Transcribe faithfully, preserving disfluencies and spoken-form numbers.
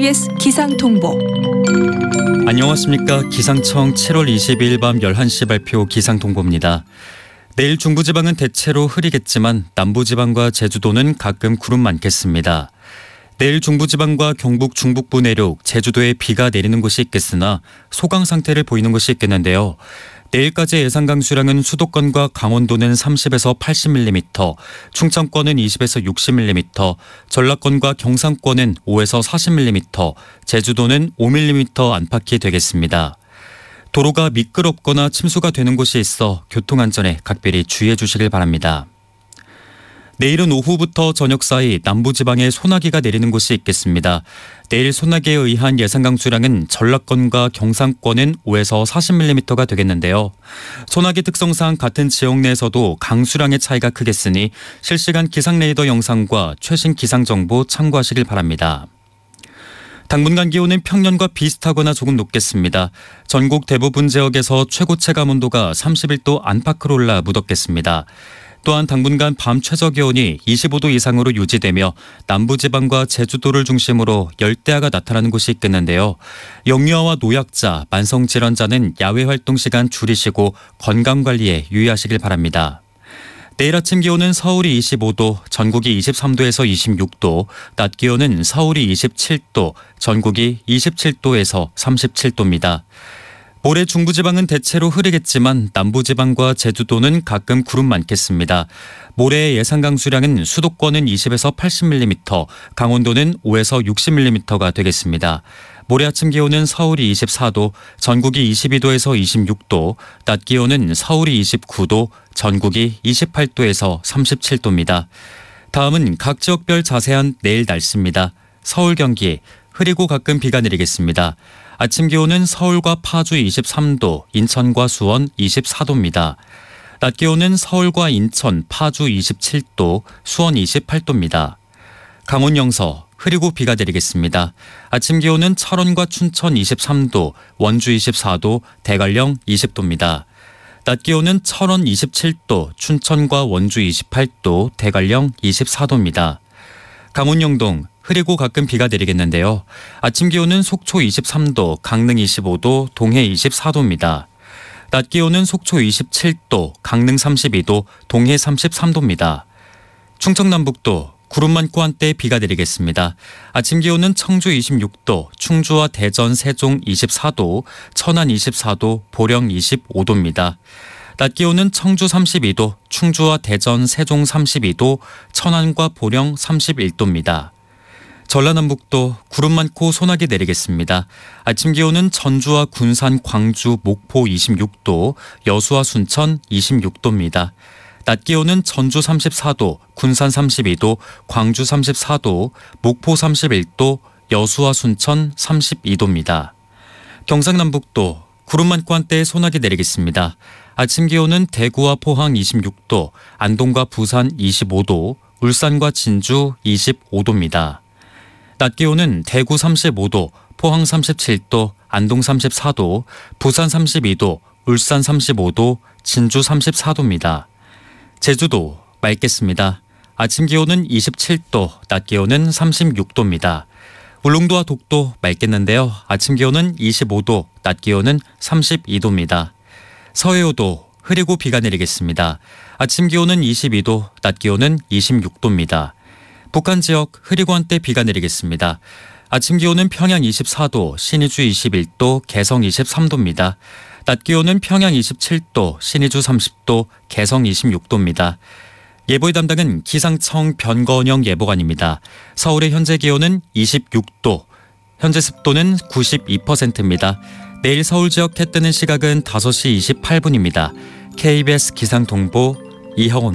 케이비에스 기상통보. 안녕하십니까. 기상청 칠월 이십이일 밤 열한 시 발표 기상통보입니다. 내일 중부지방은 대체로 흐리겠지만 남부지방과 제주도는 가끔 구름 많겠습니다. 내일 중부지방과 경북 중북부 내륙, 제주도에 비가 내리는 곳이 있겠으나 소강 상태를 보이는 곳이 있겠는데요. 내일까지 예상 강수량은 수도권과 강원도는 삼십에서 팔십 밀리미터, 충청권은 이십에서 육십 밀리미터, 전라권과 경상권은 오에서 사십 밀리미터, 제주도는 오 밀리미터 안팎이 되겠습니다. 도로가 미끄럽거나 침수가 되는 곳이 있어 교통안전에 각별히 주의해 주시길 바랍니다. 내일은 오후부터 저녁 사이 남부지방에 소나기가 내리는 곳이 있겠습니다. 내일 소나기에 의한 예상 강수량은 전라권과 경상권은 오에서 사십 밀리미터가 되겠는데요. 소나기 특성상 같은 지역 내에서도 강수량의 차이가 크겠으니 실시간 기상 레이더 영상과 최신 기상정보 참고하시길 바랍니다. 당분간 기온은 평년과 비슷하거나 조금 높겠습니다. 전국 대부분 지역에서 최고 체감 온도가 삼십일 도 안팎으로 올라 무덥겠습니다. 또한 당분간 밤 최저기온이 이십오 도 이상으로 유지되며 남부지방과 제주도를 중심으로 열대야가 나타나는 곳이 있겠는데요. 영유아와 노약자, 만성질환자는 야외 활동 시간 줄이시고 건강관리에 유의하시길 바랍니다. 내일 아침 기온은 서울이 이십오 도, 전국이 이십삼 도에서 이십육 도, 낮 기온은 서울이 이십칠 도, 전국이 이십칠 도에서 삼십칠 도입니다. 모레 중부지방은 대체로 흐리겠지만 남부지방과 제주도는 가끔 구름 많겠습니다. 모레의 예상 강수량은 수도권은 이십에서 팔십 밀리미터, 강원도는 오에서 육십 밀리미터가 되겠습니다. 모레 아침 기온은 서울이 이십사 도, 전국이 이십이 도에서 이십육 도, 낮 기온은 서울이 이십구 도, 전국이 이십팔 도에서 삼십칠 도입니다. 다음은 각 지역별 자세한 내일 날씨입니다. 서울, 경기, 흐리고 가끔 비가 내리겠습니다. 아침 기온은 서울과 파주 이십삼 도, 인천과 수원 이십사 도입니다. 낮 기온은 서울과 인천, 파주 이십칠 도, 수원 이십팔 도입니다. 강원 영서, 흐리고 비가 내리겠습니다. 아침 기온은 철원과 춘천 이십삼 도, 원주 이십사 도, 대관령 이십 도입니다. 낮 기온은 철원 이십칠 도, 춘천과 원주 이십팔 도, 대관령 이십사 도입니다. 강원 영동, 흐리고 가끔 비가 내리겠는데요. 아침 기온은 속초 이십삼 도, 강릉 이십오 도, 동해 이십사 도입니다. 낮 기온은 속초 이십칠 도, 강릉 삼십이 도, 동해 삼십삼 도입니다. 충청남북도 구름 많고 한때 비가 내리겠습니다. 아침 기온은 청주 이십육 도, 충주와 대전, 세종 이십사 도, 천안 이십사 도, 보령 이십오 도입니다. 낮 기온은 청주 삼십이 도, 충주와 대전, 세종 삼십이 도, 천안과 보령 삼십일 도입니다. 전라남북도 구름 많고 소나기 내리겠습니다. 아침 기온은 전주와 군산, 광주, 목포 이십육 도, 여수와 순천 이십육 도입니다. 낮 기온은 전주 삼십사 도, 군산 삼십이 도, 광주 삼십사 도, 목포 삼십일 도, 여수와 순천 삼십이 도입니다. 경상남북도 구름 많고 한때 소나기 내리겠습니다. 아침 기온은 대구와 포항 이십육 도, 안동과 부산 이십오 도, 울산과 진주 이십오 도입니다. 낮 기온은 대구 삼십오 도, 포항 삼십칠 도, 안동 삼십사 도, 부산 삼십이 도, 울산 삼십오 도, 진주 삼십사 도입니다. 제주도 맑겠습니다. 아침 기온은 이십칠 도, 낮 기온은 삼십육 도입니다. 울릉도와 독도 맑겠는데요. 아침 기온은 이십오 도, 낮 기온은 삼십이 도입니다. 서해오도 흐리고 비가 내리겠습니다. 아침 기온은 이십이 도, 낮 기온은 이십육 도입니다. 북한 지역 흐리고 한때 비가 내리겠습니다. 아침 기온은 평양 이십사 도, 신의주 이십일 도, 개성 이십삼 도입니다. 낮 기온은 평양 이십칠 도, 신의주 삼십 도, 개성 이십육 도입니다. 예보의 담당은 기상청 변건영 예보관입니다. 서울의 현재 기온은 이십육 도, 현재 습도는 구십이 퍼센트입니다. 내일 서울 지역 해 뜨는 시각은 다섯 시 이십팔 분입니다. 케이비에스 기상통보 이형원